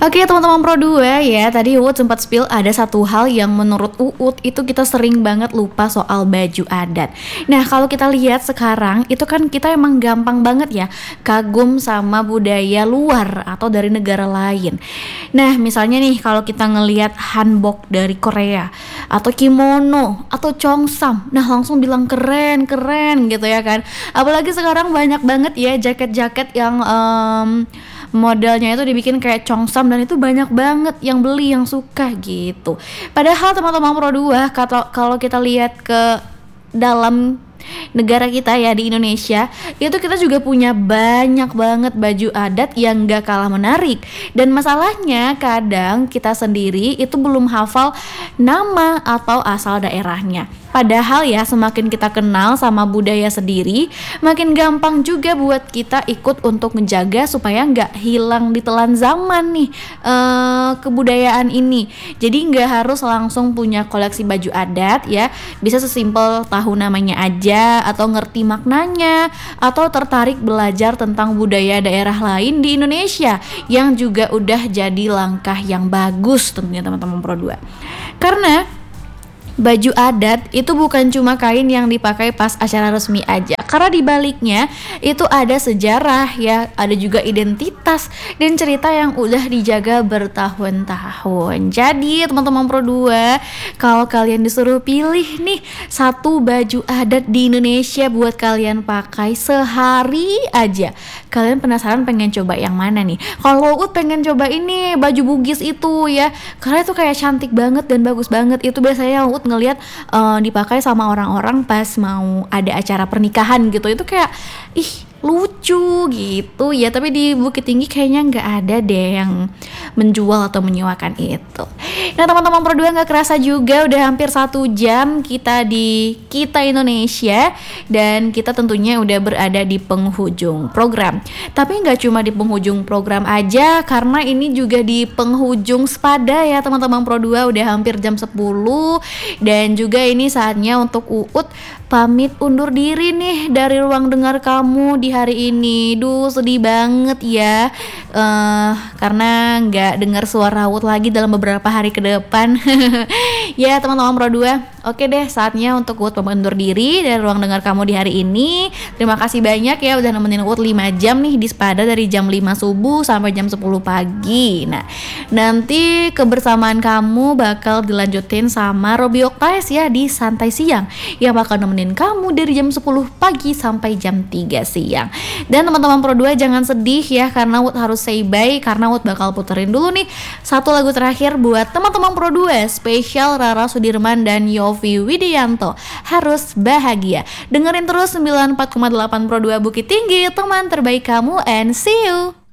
Oke teman-teman Pro 2 ya, tadi Uut sempat spill ada satu hal yang menurut Uut itu kita sering banget lupa soal baju adat. Nah kalau kita lihat sekarang itu kan kita emang gampang banget ya kagum sama budaya luar atau dari negara lain. Nah misalnya nih kalau kita ngelihat hanbok dari Korea atau kimono atau cheongsam, nah langsung bilang keren gitu ya kan. Apalagi sekarang banyak banget ya jaket-jaket yang modelnya itu dibikin kayak cheongsam dan itu banyak banget yang beli, yang suka gitu. Padahal teman-teman Pro 2 kalau kita lihat ke dalam negara kita ya di Indonesia, itu kita juga punya banyak banget baju adat yang gak kalah menarik. Dan masalahnya kadang kita sendiri itu belum hafal nama atau asal daerahnya. Padahal ya semakin kita kenal sama budaya sendiri, makin gampang juga buat kita ikut untuk menjaga supaya nggak hilang ditelan zaman nih kebudayaan ini. Jadi nggak harus langsung punya koleksi baju adat ya, bisa sesimpel tahu namanya aja atau ngerti maknanya atau tertarik belajar tentang budaya daerah lain di Indonesia yang juga udah jadi langkah yang bagus tentunya teman-teman Pro 2. Karena baju adat itu bukan cuma kain yang dipakai pas acara resmi aja, karena di baliknya itu ada sejarah ya, ada juga identitas dan cerita yang udah dijaga bertahun-tahun. Jadi teman-teman Pro 2, kalau kalian disuruh pilih nih satu baju adat di Indonesia buat kalian pakai sehari aja, kalian penasaran pengen coba yang mana nih? Kalau Uut pengen coba ini baju Bugis itu ya, karena itu kayak cantik banget dan bagus banget. Itu biasanya Uut ngelihat dipakai sama orang-orang pas mau ada acara pernikahan gitu. Itu kayak lucu gitu ya, tapi di Bukit Tinggi kayaknya nggak ada deh yang menjual atau menyewakan itu. Nah teman-teman Pro 2, nggak kerasa juga udah hampir 1 jam kita di Kita Indonesia, dan kita tentunya udah berada di penghujung program. Tapi nggak cuma di penghujung program aja, karena ini juga di penghujung sepada ya teman-teman Pro 2, udah hampir jam 10, dan juga ini saatnya untuk Uut pamit undur diri nih dari ruang dengar kamu di hari ini. Duh sedih banget ya, karena nggak dengar suara Uut lagi dalam beberapa hari ke depan. Ya teman-teman Pro 2, oke deh saatnya untuk Uut pamit undur diri dari ruang dengar kamu di hari ini. Terima kasih banyak ya udah nemenin Uut 5 jam nih di Sepada dari jam 5 subuh sampai jam 10 pagi. Nah nanti kebersamaan kamu bakal dilanjutin sama Robi Oktaes ya di Santai Siang, yang bakal nemenin kamu dari jam 10 pagi sampai jam 3 siang. Dan teman-teman Pro 2 jangan sedih ya, karena Uut harus say bye, karena Uut bakal puterin dulu nih satu lagu terakhir buat teman-teman Pro 2, spesial Rara Sudirman dan Yovie Widianto, Harus Bahagia. Dengerin terus 94,8 Pro 2 Bukit Tinggi, teman terbaik kamu, and see you.